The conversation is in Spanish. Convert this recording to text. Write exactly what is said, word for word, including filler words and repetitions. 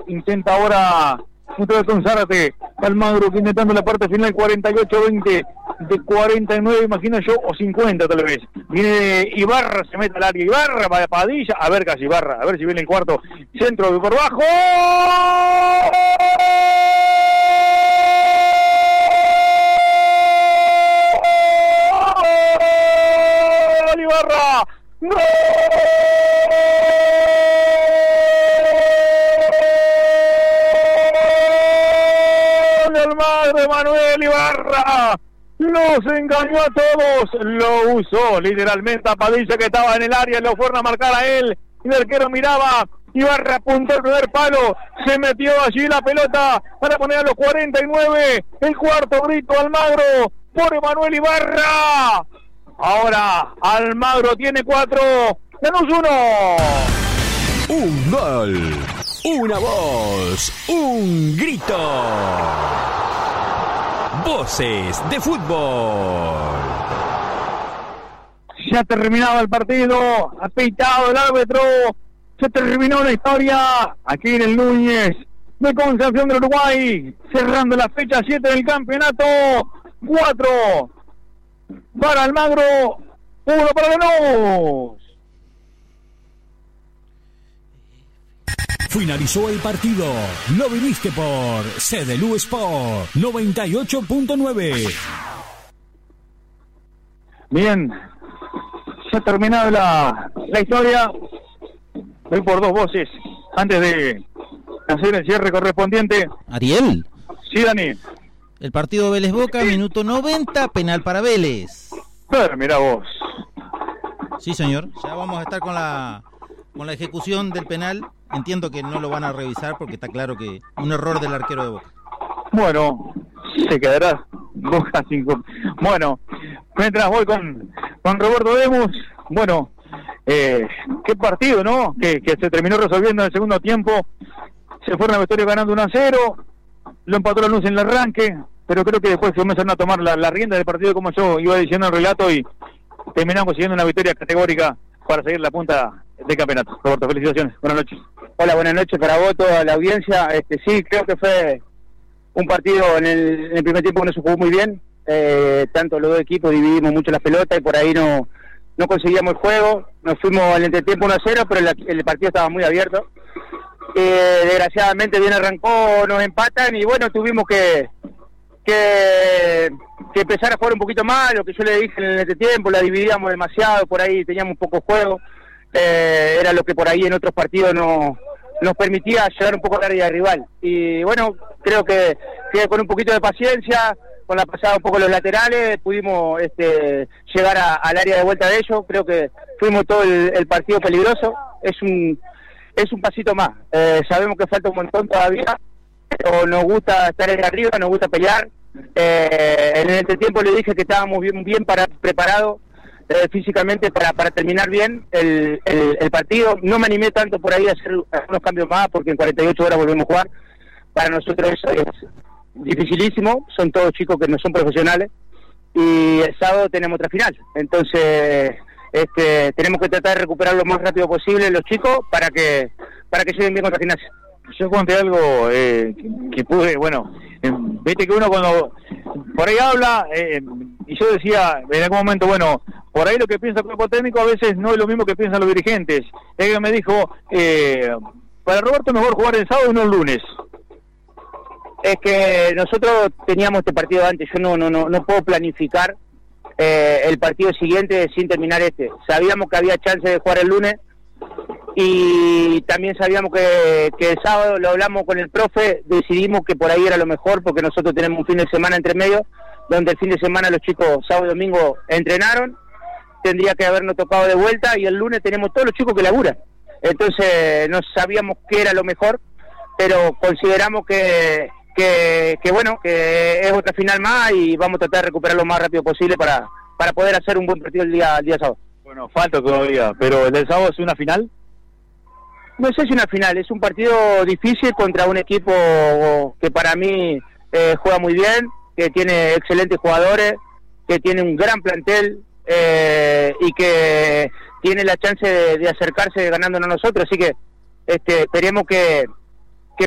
intenta ahora otra vez con Zárate. Almagro que intentando la parte final, cuarenta y ocho veinte, de cuarenta y nueve imagino yo, o cincuenta tal vez. Viene Ibarra, se mete al área, Ibarra para Padilla, a ver casi Ibarra, a ver si viene el cuarto, centro por bajo. Ibarra, ¡no! Almagro, Manuel Ibarra los engañó a todos, lo usó literalmente a Padilla que estaba en el área, lo fueron a marcar a él, y el arquero miraba, Ibarra apuntó el primer palo, se metió allí la pelota para poner a los cuarenta y nueve, el cuarto grito Almagro por Manuel Ibarra. Ahora Almagro tiene cuatro, Lanús uno. Un gol, una voz, un grito. Voces de fútbol. Ya terminaba el partido, ha pitado el árbitro, se terminó la historia aquí en el Núñez de Concepción del Uruguay, cerrando la fecha siete del campeonato. Cuatro para Almagro, uno para Lanús. Finalizó el partido. Lo viviste por C D L U Sport noventa y ocho punto nueve. Bien, ya ha terminado la, la historia. Voy por dos voces antes de hacer el cierre correspondiente. Ariel. Sí, Dani. El partido Vélez Boca, minuto noventa, penal para Vélez. Pero mira vos. Sí, señor. Ya vamos a estar con la con la ejecución del penal. Entiendo que no lo van a revisar porque está claro que un error del arquero de Boca. Bueno, se quedará Boca cinco. Bueno, mientras voy con, con Roberto Demus, bueno, eh, qué partido, ¿no? Que, que se terminó resolviendo en el segundo tiempo. Se fueron a vestuario ganando uno a cero. Lo empató la Luz en el arranque, pero creo que después se comenzaron a tomar la, la rienda del partido, como yo iba diciendo en el relato, y terminamos consiguiendo una victoria categórica para seguir la punta del campeonato. Roberto, felicitaciones, buenas noches. Hola, buenas noches para vos, toda la audiencia. Este sí, creo que fue un partido en el, en el primer tiempo que no se jugó muy bien, eh, tanto los dos equipos dividimos mucho las pelotas y por ahí no, no conseguíamos el juego, nos fuimos al entretiempo uno a cero, pero el, el partido estaba muy abierto. Eh, desgraciadamente bien arrancó, nos empatan y bueno, tuvimos que, que que empezar a jugar un poquito más, lo que yo le dije en el entretiempo, la dividíamos demasiado, por ahí teníamos poco juego, eh, era lo que por ahí en otros partidos no, nos permitía llegar un poco al área del rival, y bueno, creo que, que con un poquito de paciencia, con la pasada un poco los laterales, pudimos este, llegar a, al área de vuelta de ellos, creo que fuimos todo el, el partido peligroso, es un es un pasito más, eh, sabemos que falta un montón todavía, pero nos gusta estar ahí arriba, nos gusta pelear, eh, en el entretiempo le dije que estábamos bien, bien para, preparados eh, físicamente para, para terminar bien el, el, el partido, no me animé tanto por ahí a hacer algunos cambios más, porque en cuarenta y ocho horas volvemos a jugar, para nosotros eso es dificilísimo, son todos chicos que no son profesionales, y el sábado tenemos otra final, entonces este, tenemos que tratar de recuperar lo más rápido posible los chicos para que para que lleguen bien contra Gimnasia. Yo conté algo eh, que, que pude, bueno, eh, viste que uno cuando por ahí habla, eh, y yo decía en algún momento, bueno, por ahí lo que piensa el cuerpo técnico a veces no es lo mismo que piensan los dirigentes. Ella me dijo, eh, para Roberto mejor jugar el sábado y no el lunes. Es que nosotros teníamos este partido antes, yo no no no, no puedo planificar eh, el partido siguiente sin terminar este. Sabíamos que había chance de jugar el lunes y también sabíamos que, que el sábado, lo hablamos con el profe, decidimos que por ahí era lo mejor porque nosotros tenemos un fin de semana entre medio, donde el fin de semana los chicos sábado y domingo entrenaron, tendría que habernos tocado de vuelta y el lunes tenemos todos los chicos que laburan. Entonces no sabíamos qué era lo mejor, pero consideramos que Que, que bueno, que es otra final más y vamos a tratar de recuperar lo más rápido posible para, para poder hacer un buen partido el día, el día sábado. Bueno, falta todavía, pero ¿el del sábado es una final? No sé si una final, es un partido difícil contra un equipo que para mí eh, juega muy bien, que tiene excelentes jugadores, que tiene un gran plantel eh, y que tiene la chance de, de acercarse ganándonos a nosotros, así que este, esperemos que